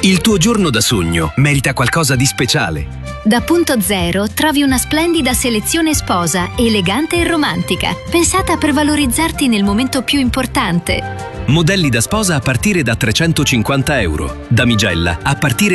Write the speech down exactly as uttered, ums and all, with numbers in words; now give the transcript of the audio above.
Il tuo giorno da sogno merita qualcosa di speciale. Da Punto Zero trovi una splendida selezione sposa, elegante e romantica, pensata per valorizzarti nel momento più importante. Modelli da sposa a partire da trecentocinquanta euro. Damigella a partire